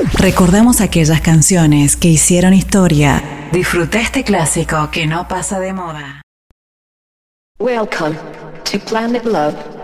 Recordamos aquellas canciones que hicieron historia. Disfruta este clásico que no pasa de moda. Welcome to Planet Love.